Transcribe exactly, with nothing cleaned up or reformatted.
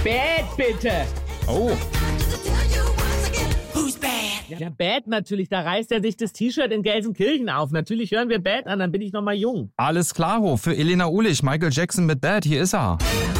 Bad, bitte. Oh. Ja, Bad natürlich, da reißt er sich das T-Shirt in Gelsenkirchen auf. Natürlich hören wir Bad an, dann bin ich noch mal jung. Alles klaro, für Elena Ulich, Michael Jackson mit Bad, hier ist er.